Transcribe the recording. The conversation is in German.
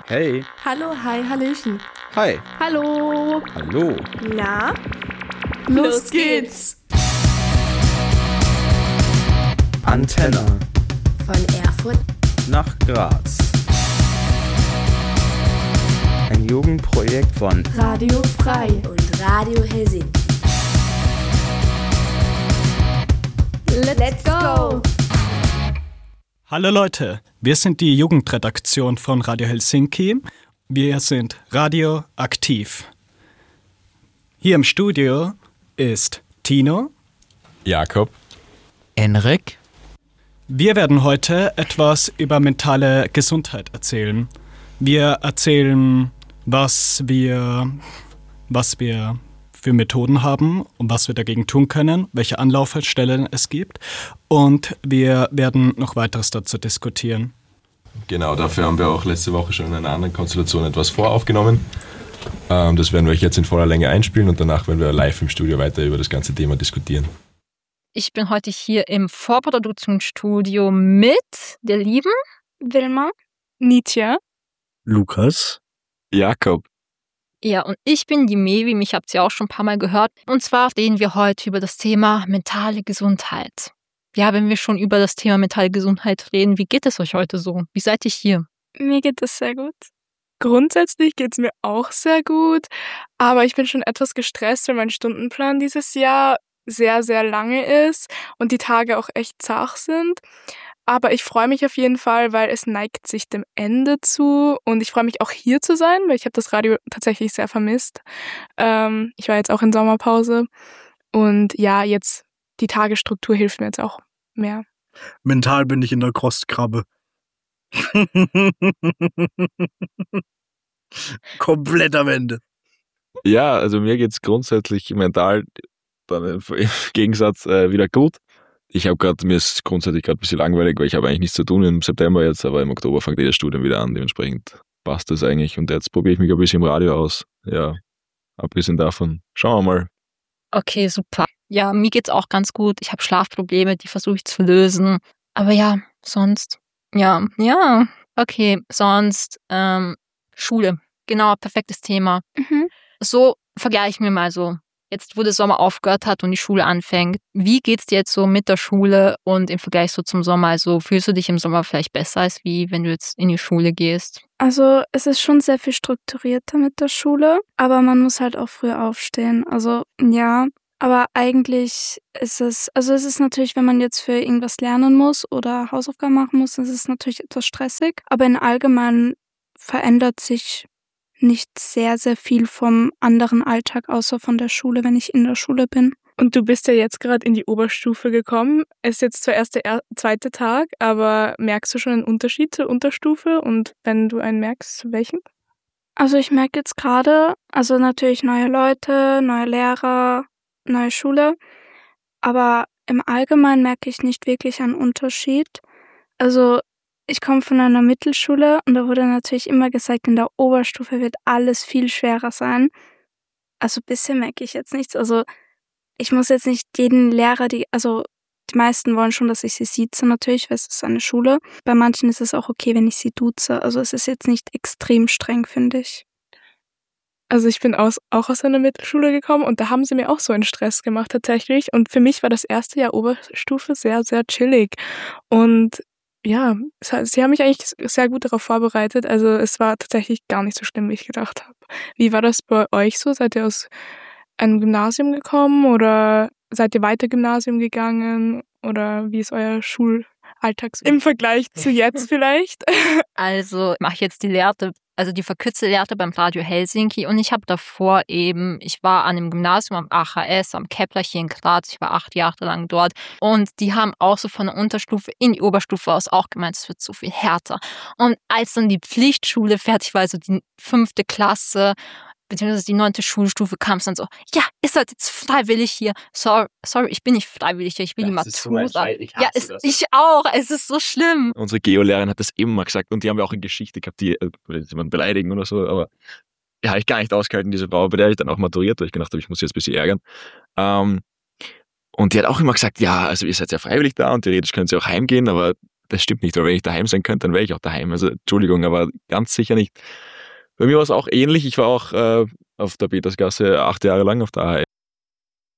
Hey. Hallo, hi, hallöchen. Hi. Hallo. Hallo. Na? Los geht's. Antenne. Von Erfurt Nach Graz. Ein Jugendprojekt von Radio Frei und Radio Helsinki. Let's go. Hallo Leute, wir sind die Jugendredaktion von Radio Helsinki. Wir sind radioaktiv. Hier im Studio ist Tino, Jakob, Enrik. Wir werden heute etwas über mentale Gesundheit erzählen. Wir erzählen, was wir für Methoden haben und was wir dagegen tun können, welche Anlaufstellen es gibt. Und wir werden noch weiteres dazu diskutieren. Genau, dafür haben wir auch letzte Woche schon in einer anderen Konstellation etwas voraufgenommen. Das werden wir euch jetzt in voller Länge einspielen und danach werden wir live im Studio weiter über das ganze Thema diskutieren. Ich bin heute hier im Vorproduktionsstudio mit der lieben Wilma, Nietzsche, Lukas. Jakob. Ja, und ich bin die Mevi, mich habt ihr auch schon ein paar Mal gehört. Und zwar reden wir heute über das Thema mentale Gesundheit. Ja, wenn wir schon über das Thema mentale Gesundheit reden, wie geht es euch heute so? Wie seid ihr hier? mir geht es sehr gut. Grundsätzlich geht es mir auch sehr gut, aber ich bin schon etwas gestresst, weil mein Stundenplan dieses Jahr sehr, sehr lange ist und die Tage auch echt zart sind. Aber ich freue mich auf jeden Fall, weil es neigt sich dem Ende zu und ich freue mich auch hier zu sein, weil ich habe das Radio tatsächlich sehr vermisst. Ich war jetzt auch in Sommerpause und ja, jetzt die Tagesstruktur hilft mir jetzt auch mehr. Mental bin ich in der Kostkrabbe. Komplett am Ende. Ja, also mir geht es grundsätzlich mental dann im Gegensatz wieder gut. Mir ist grundsätzlich gerade ein bisschen langweilig, weil ich habe eigentlich nichts zu tun im September jetzt, aber im Oktober fängt das Studium wieder an, dementsprechend passt das eigentlich und jetzt probiere ich mich ein bisschen im Radio aus. Ja, abgesehen davon, schauen wir mal. Okay, super. Ja, mir geht's auch ganz gut. Ich habe Schlafprobleme, die versuche ich zu lösen. Aber ja, sonst, ja, okay, sonst, Schule. Genau, perfektes Thema. So vergleichen wir mal so. Jetzt, wo der Sommer aufgehört hat und die Schule anfängt, wie geht's dir jetzt so mit der Schule und im Vergleich so zum Sommer? Also fühlst du dich im Sommer vielleicht besser, als wie wenn du jetzt in die Schule gehst? Also es ist schon sehr viel strukturierter mit der Schule, aber man muss halt auch früh aufstehen. Also ja, aber eigentlich ist es ist natürlich, wenn man jetzt für irgendwas lernen muss oder Hausaufgaben machen muss, ist es natürlich etwas stressig. Aber in allgemein verändert sich nicht sehr, sehr viel vom anderen Alltag, außer von der Schule, wenn ich in der Schule bin. Und du bist ja jetzt gerade in die Oberstufe gekommen. Es ist jetzt zwar erst der zweite Tag, aber merkst du schon einen Unterschied zur Unterstufe? Und wenn du einen merkst, welchen? Also ich merke jetzt gerade, also natürlich neue Leute, neue Lehrer, neue Schule. Aber im Allgemeinen merke ich nicht wirklich einen Unterschied. Also ich komme von einer Mittelschule und da wurde natürlich immer gesagt, in der Oberstufe wird alles viel schwerer sein. Also bisher merke ich jetzt nichts. Also ich muss jetzt nicht jeden Lehrer, die meisten wollen schon, dass ich sie sieze natürlich, weil es ist eine Schule. Bei manchen ist es auch okay, wenn ich sie duze. Also es ist jetzt nicht extrem streng, finde ich. Also ich bin auch aus einer Mittelschule gekommen und da haben sie mir auch so einen Stress gemacht tatsächlich. Und für mich war das erste Jahr Oberstufe sehr, sehr chillig. Und ja, sie haben mich eigentlich sehr gut darauf vorbereitet. Also es war tatsächlich gar nicht so schlimm, wie ich gedacht habe. Wie war das bei euch so? Seid ihr aus einem Gymnasium gekommen oder seid ihr weiter Gymnasium gegangen? Oder wie ist euer Schulalltag so im Vergleich zu jetzt vielleicht? Also ich mache jetzt die Lehrte, also die verkürzte Lehrte beim Radio Helsinki und ich habe davor ich war an einem Gymnasium am AHS, am Kepler hier in Graz, ich war 8 Jahre lang dort und die haben auch so von der Unterstufe in die Oberstufe aus auch gemeint, es wird so viel härter. Und als dann die Pflichtschule fertig war, also die 5. Klasse, beziehungsweise die 9. Schulstufe, kam es dann so, ja, ihr seid jetzt freiwillig hier. Sorry, ich bin nicht freiwillig hier, ich will die Matura. Ich auch, es ist so schlimm. Unsere Geolehrerin hat das immer gesagt und die haben wir auch in Geschichte gehabt, die jemanden beleidigen oder so, aber ja, ich gar nicht ausgehalten, diese Frau, bei der ich dann auch maturiert, weil ich gedacht habe, ich muss jetzt ein bisschen ärgern. Und die hat auch immer gesagt, ja, also ihr seid ja freiwillig da und theoretisch könnt ihr auch heimgehen, aber das stimmt nicht, weil wenn ich daheim sein könnte, dann wäre ich auch daheim. Also Entschuldigung, aber ganz sicher nicht. Bei mir war es auch ähnlich. Ich war auch auf der Petersgasse 8 Jahre lang auf der AHS.